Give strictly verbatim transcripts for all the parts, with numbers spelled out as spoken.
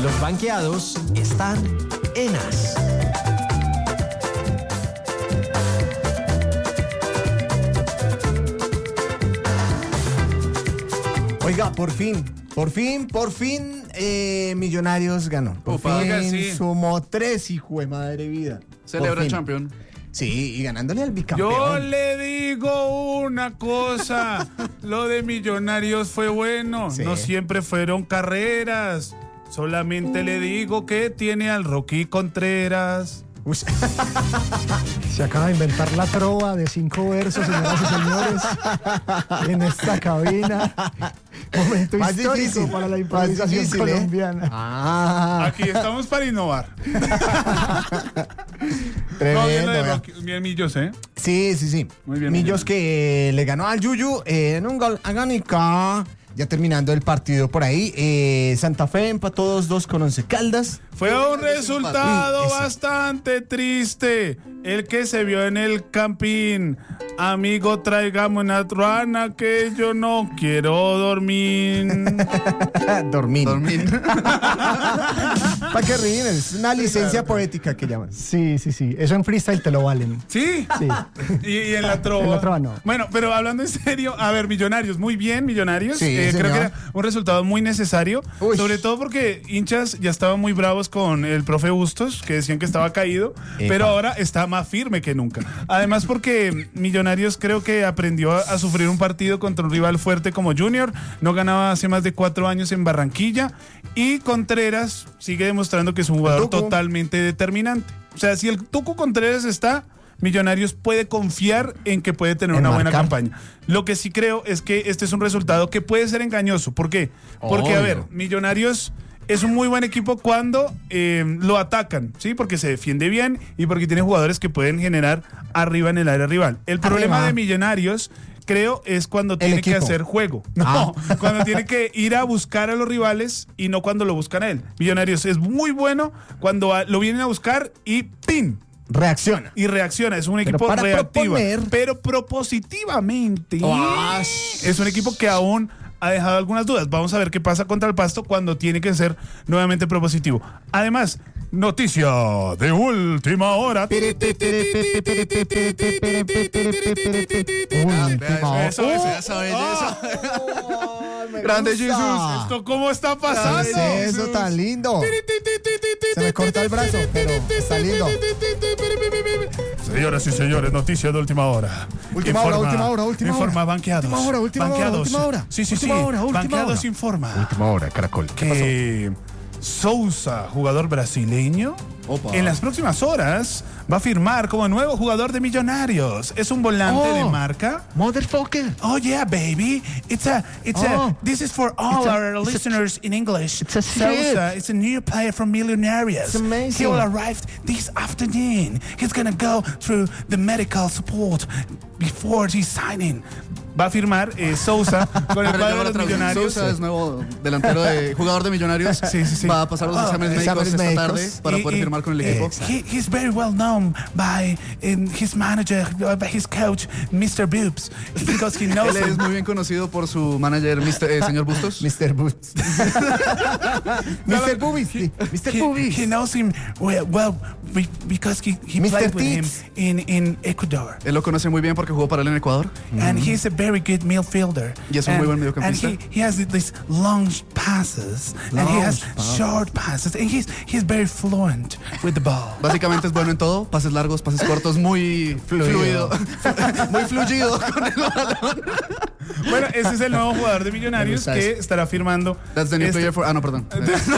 Los banqueados están en As. Oiga, por fin, por fin, por fin, eh, Millonarios ganó. Por Ufa, fin oiga, sí. sumó tres, hijo de madre vida. Celebra el campeón. Sí, y ganándole al bicampeón. Yo le digo una cosa, lo de Millonarios fue bueno, Sí. no siempre fueron carreras. Solamente le digo que tiene al Rocky Contreras. Uy. Se acaba de inventar la trova de cinco versos, señoras y señores, en esta cabina. Momento Más histórico difícil, para la más improvisación difícil, ¿eh? colombiana. Ah, Aquí estamos para innovar. tremendo. No, bien, lo de vea. Rocky, bien Millos, ¿eh? Sí, sí, sí. Muy bien, Millos muy que le ganó al Yuyu eh, en un gol agónico. Ya terminando el partido por ahí. Eh, Santa Fe empató dos dos con Once Caldas. Fue un resultado Uy, ese. bastante triste el que se vio en el campín. Amigo, tráigame una truana que yo no quiero dormir. Dormir. Dormir. ¿Para qué ríen? Es una licencia poética que llaman. Sí, sí, sí. Eso en freestyle te lo valen. ¿Sí? Sí. Y, y en la trova. En la trova no. Bueno, pero hablando en serio, a ver, Millonarios, muy bien, Millonarios. Sí, Eh, creo señor. que era un resultado muy necesario. Uy. Sobre todo porque hinchas ya estaban muy bravos con el profe Bustos, que decían que estaba caído, Epa. pero ahora está más firme que nunca. Además, porque Millonarios creo que aprendió a, a sufrir un partido contra un rival fuerte como Junior. No ganaba hace más de cuatro años en Barranquilla. Y Contreras sigue demostrando que es un jugador Tucu. totalmente determinante. O sea, si el Tucu Contreras está, Millonarios puede confiar en que puede tener En una buena marcar. campaña. Lo que sí creo es que este es un resultado que puede ser engañoso. ¿Por qué? Porque, a Obvio. ver, Millonarios es un muy buen equipo cuando eh, lo atacan, ¿sí? Porque se defiende bien y porque tiene jugadores que pueden generar arriba en el área rival. El problema Arriba. de Millonarios, creo, es cuando tiene que equipo. hacer juego. No, Ah. cuando tiene que ir a buscar a los rivales y no cuando lo buscan a él. Millonarios es muy bueno cuando a- lo vienen a buscar y ¡pin! Reacciona. Y reacciona, es un Pero equipo para reactivo, proponer- pero propositivamente. Ah, Es un equipo que aún ha dejado algunas dudas. Vamos a ver qué pasa contra el Pasto cuando tiene que ser nuevamente propositivo. Además, noticia de última hora. Última Eso, hora. eso, esa belleza. Grande Jesús, ¿esto cómo está pasando? ¿Qué es eso tan lindo? Se me corta el brazo, pero está lindo. Señoras y señores, noticia de última hora. Última hora, última hora, última informa hora. banqueados. Última hora, última hora, banqueados. última hora. Sí, sí, Última sí. hora, última banqueados hora. informa Última hora, Caracol. ¿Qué pasó? que Sousa, jugador brasileño, Opa. en las próximas horas va a firmar como nuevo jugador de Millonarios. Es un volante Oh. de marca. Motherfucker. Oh yeah, baby. It's a, it's Oh. a. This is for all It's a- our it's a- listeners in English. it's a Sousa, it's a new player from Millonarios. It's amazing. He will arrive this afternoon. He's gonna go through the medical support before he's signing. Va a firmar eh, Sousa con el Pero cuadro yo de la los traducción. Millonarios. Sousa es nuevo delantero de jugador de Millonarios. Sí, sí, sí. Va a pasar los Ah, exámenes médicos exámenes esta médicos. tarde para Y- poder y- firmar con el equipo. He, he's very well known by um, his manager, uh, by his coach, mister Boobs, because he knows Él es him. muy bien conocido por su manager, mister eh, señor Bustos. mister Boots. mister Boobies. sí. mister He, Boobies. he knows him well, well be- because he, he mister played with him Tits. in, in Ecuador. Él lo conoce muy bien porque jugó para él en Ecuador. And he's a very good midfielder. Y es un and, muy buen mediocampista. And he, he has these long passes, and he has short passes, and he's, he's very fluent with the ball. Básicamente es bueno en todo, pases largos, pases cortos, muy Fluido. fluido, muy fluido con el balón. Bueno, ese es el nuevo jugador de Millonarios gusta que eso. estará firmando. That's the new este- player for... Ah, no, perdón.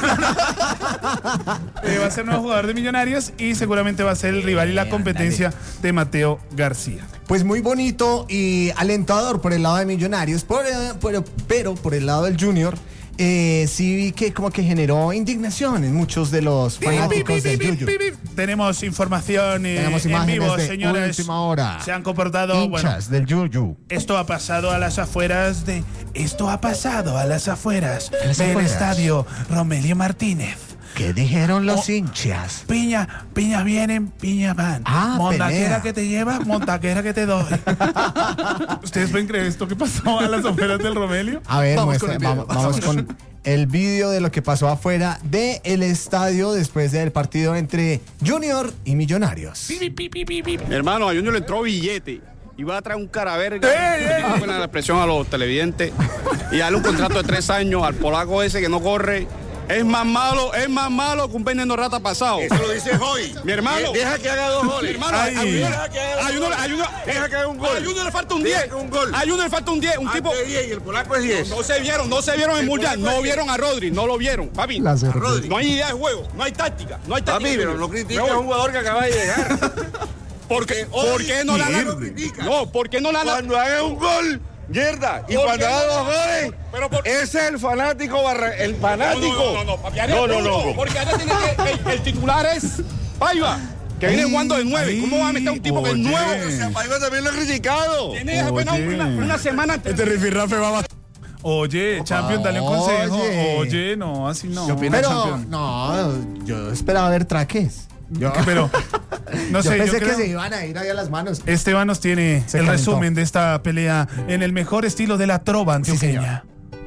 Eh, va a ser nuevo jugador de Millonarios y seguramente va a ser el rival y la competencia de Mateo García. Pues muy bonito y alentador por el lado de Millonarios, por, eh, pero, pero por el lado del Junior, eh, sí vi que como que generó indignación en muchos de los fanáticos del Yuyu. Tenemos información eh, Tenemos en imágenes vivo, de señores. última hora. Se han comportado, bueno, Hinchas del Yuyu. esto ha pasado a las afueras de esto ha pasado a las afueras las del afueras. estadio Romelio Martínez. ¿Qué dijeron los Oh. hinchas? Piña, piñas vienen, piñas van. Ah, montaquera pelea. que te lleva, montaquera que te doy. ¿Ustedes pueden creer esto que pasó a las afueras del Romelio? A ver, Vamos muestra- con el video, vamos, vamos con el vídeo de lo que pasó afuera del estadio después del partido entre Junior y Millonarios. Mi hermano, a Junior le entró billete. Iba a traer un cara verga. Buena la expresión a los televidentes. Y darle un contrato de tres años al polaco ese que no corre. Es más malo, es más malo que un veneno rata pasado. Eso lo dice hoy. Mi hermano. Deja que haga dos goles. Mi hermano, Ay. a Junior- Deja que haga a dos Junior- goles. a Junior- Deja que haga un gol. A Junior le falta un Deja diez. que un gol. A Junior le falta un diez. Un tipo. Antes diez y el polaco es diez. No se vieron, no se vieron en el El Mundial. polaco No es vieron a Rodri, no lo vieron. Papi, La cerveza. Rodri. no hay idea de juego, no hay táctica. No hay táctica. Papi, pero no critiques Me voy. a un jugador que acaba de llegar. Porque, Hoy ¿por qué no la lo criticas. No, ¿por qué no la Cuando haga un gol, mierda. Y ¿Por cuando qué haga no? dos goles, Pero por- ese es el fanático barra, el fanático. No, no, no, no, papi, Ariel, no, no, no. Porque ahora tiene que, el, el titular es Paiva, que viene jugando de nueve. ¿Cómo va a meter a un tipo que es oye. nuevo? O sea, Paiva también lo ha criticado. Tiene apenas Oye. una, una semana antes. Este rifirrafe va a... Oye, Champion, dale un consejo. Oye. Oye, no, así no. ¿Qué opina, Pero Champion? no, yo esperaba ver traques. Yo, Pero, no yo sé, yo pensé creo... que se iban a ir ahí a las manos. Esteban nos tiene Se el calentó. resumen de esta pelea en el mejor estilo de la trova antioqueña.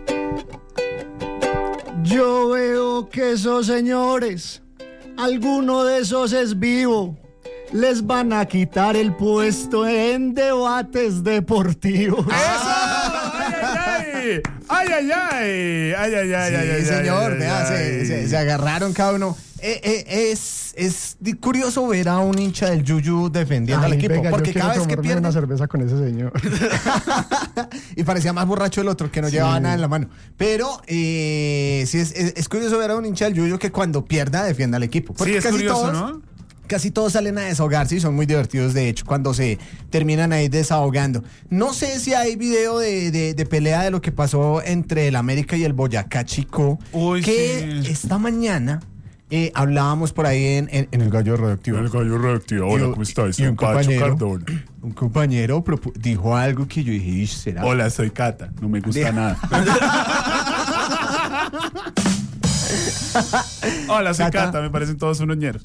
Yo veo que esos señores, alguno de esos es vivo. Les van a quitar el puesto en debates deportivos. ¡Ay, ay, ay! ¡Ay, ay, ay! ¡Ay, ay, ay! Sí, ay, ay, señor, ay, vea, ay, se, ay. se- se agarraron cada uno. Eh, eh, es, es di- curioso ver a un hincha del Yuyu defendiendo al Ay, equipo, venga, yo porque quiero cada vez que tomarme pierde una cerveza con ese señor. y parecía más borracho el otro, que no llevaba nada en la mano. Pero eh, sí es, es, es curioso ver a un hincha del Yuyu que cuando pierda defienda al equipo. Sí, Porque es casi curioso, todos, ¿no? Casi todos salen a desahogarse y son muy divertidos, de hecho, cuando se terminan ahí desahogando. No sé si hay video de, de- de pelea de lo que pasó entre el América y el Boyacá Chico, Uy, que sí. esta mañana eh, hablábamos por ahí en, en- en el Gallo Radioactivo. gallo reactivo. Y un- y un compañero, un compañero propu- dijo algo que yo dije, "Ish, ¿será?". Hola, soy Cata. No me gusta Deja- nada. Hola, soy Cata. Cata. Me parecen todos unos ñeros.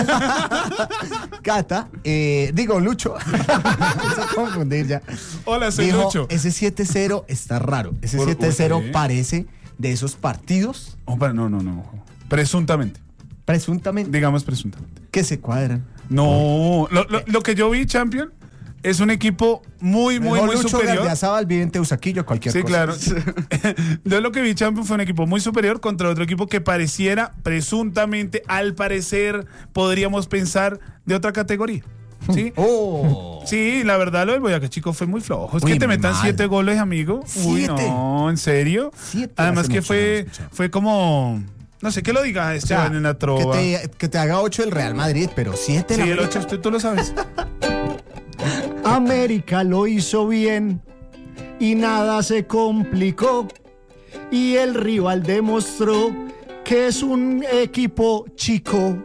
Cata, eh, digo Lucho, empiezo a confundir ya. Hola, soy Dijo, Lucho. ese siete cero está raro. Ese ¿Por- siete cero por qué? parece de esos partidos, Hombre, no, no, no. Presuntamente. presuntamente, Digamos presuntamente. que se cuadran. No. Lo, lo- lo que yo vi, Champion, es un equipo muy, muy, Mejor muy Lucho superior. Gardiazabal vive en Teusaquillo, cualquier Sí, cosa. claro. Yo lo que vi, Champion, fue un equipo muy superior contra otro equipo que pareciera, presuntamente, al parecer, podríamos pensar de otra categoría. ¿Sí? Oh. Sí, la verdad, lo del Boyacá Chico fue muy flojo. Es Uy, que te muy metan mal. siete goles, amigo. Uy, ¿Siete? no, ¿en serio? Siete Además hace que mucho fue, no lo escuchaba. fue como... No sé, que lo diga O sea, Esteban en la que trova. te, que te haga ocho el Real Madrid, pero siete Sí, la el América. ocho, tú, tú lo sabes. América lo hizo bien y nada se complicó. Y el rival demostró que es un equipo chico.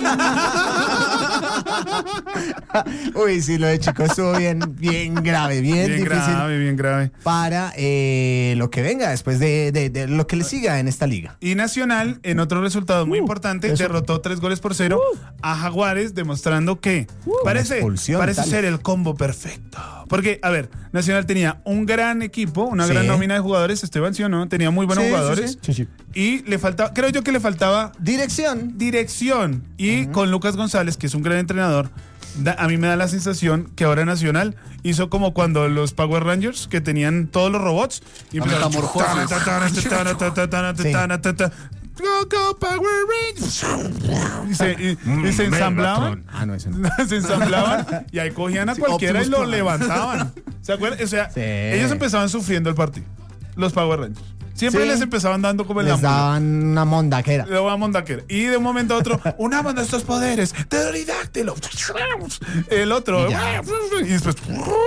Uy, sí, lo de Chico estuvo bien, bien grave, bien, Bien difícil grave, bien grave. para eh, lo que venga después de, de- de lo que le siga en esta liga. Y Nacional, en otro resultado muy importante, derrotó tres goles por cero a Jaguares, demostrando que parece, expulsión, parece tal. ser el combo perfecto. Porque, a ver, Nacional tenía un gran equipo, una Sí. gran nómina de jugadores, Esteban, ¿sí o no? Tenía muy buenos Sí, sí, jugadores. sí. Y le faltaba, creo yo que le faltaba Dirección. dirección. Y con Lucas González, que es un gran entrenador, da- a mí me da la sensación que ahora Nacional hizo como cuando los Power Rangers, que tenían todos los robots, y La empezaron- metamorfosis. Sí. Go, go, Power Rangers. Y se, y- y se ensamblaban. Ah, no, ese no. Se ensamblaban y ahí cogían a cualquiera y Optimus lo Prime. levantaban. ¿Se acuerdan? O sea, Sí. ellos empezaban sufriendo el partido. Los Power Rangers. Siempre Sí. les empezaban dando como el Les amor. daban una mondaquera. Le voy a mondaquera. Y de un momento a otro, una manda estos poderes, pterodáctilo. El otro, y después,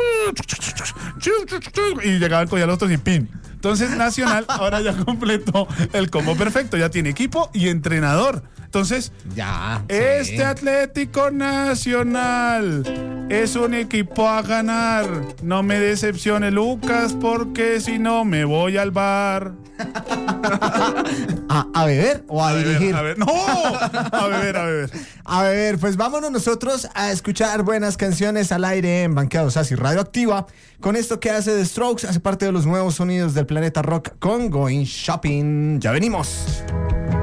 y llegaban con los otros y pin. Entonces, Nacional ahora ya completó el combo perfecto. Ya tiene equipo y entrenador. Entonces, Ya. este sí. Atlético Nacional es un equipo a ganar. No me decepcione, Lucas, porque si no me voy al bar. ¿A, a beber o a, A dirigir? beber, a ver, no, a beber, a beber. A ver, pues vámonos nosotros a escuchar buenas canciones al aire en Banqueados Así Radioactiva. Con esto que hace The Strokes, hace parte de los nuevos sonidos del planeta rock con Going Shopping. Ya venimos.